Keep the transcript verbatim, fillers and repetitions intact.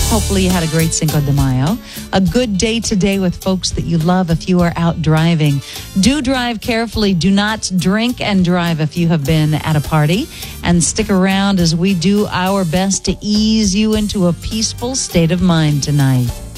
Hopefully you had a great Cinco de Mayo. A good day today with folks that you love if you are out driving. Do drive carefully. Do not drink and drive if you have been at a party. And stick around as we do our best to ease you into a peaceful state of mind tonight.